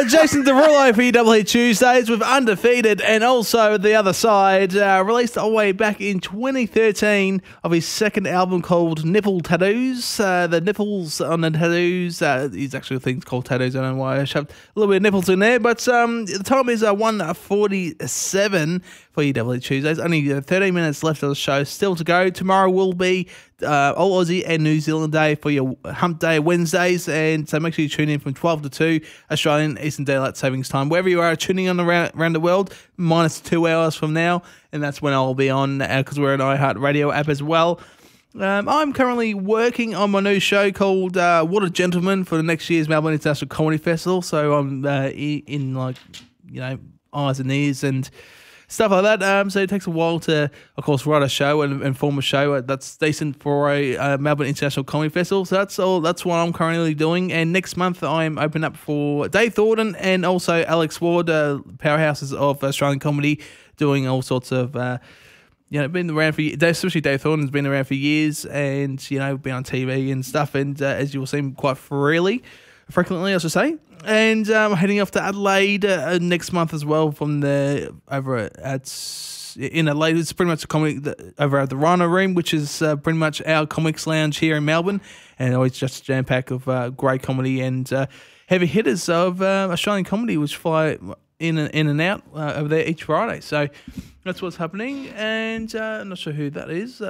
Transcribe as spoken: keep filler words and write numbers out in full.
Jason Derulo for your Double Hit Tuesdays with Undefeated, and also the other side uh, released all the way back in twenty thirteen of his second album called Nipple Tattoos. Uh, the nipples on the tattoos, uh, these actual things called tattoos. I don't know why I shoved a little bit of nipples in there, but um, the time is uh, one forty-seven for your Double Hit Tuesdays. Only uh, thirteen minutes left of the show still to go. Tomorrow will be uh, All Aussie and New Zealand Day for your Hump Day Wednesdays, and so make sure you tune in from twelve to two Australian Eastern Daylight Savings Time. Wherever you are tuning on around, around the world, minus two hours from now, and that's when I'll be on because uh, we're an iHeartRadio app as well. Um, I'm currently working on my new show called uh, What a Gentleman for the next year's Melbourne International Comedy Festival. So I'm uh, in, in like, you know, eyes and ears and stuff like that. Um, so it takes a while to, of course, write a show and, and form a show that's decent for a uh, Melbourne International Comedy Festival. So that's all. That's what I'm currently doing. And next month I'm open up for Dave Thornton and also Alex Ward, uh, powerhouses of Australian comedy, doing all sorts of. Uh, You know, been around for especially Dave Thornton's been around for years, and you know, been on T V and stuff, and uh, as you will see, quite freely, frequently, I should say. And um, heading off to Adelaide uh, next month as well from the over at in Adelaide. It's pretty much a comedy over at the Rhino Room, which is uh, pretty much our comics lounge here in Melbourne, and always just a jam pack of uh, great comedy and uh, heavy hitters of uh, Australian comedy, which fly in and, in and out uh, over there each Friday. So that's what's happening, and uh, I'm not sure who that is. Uh,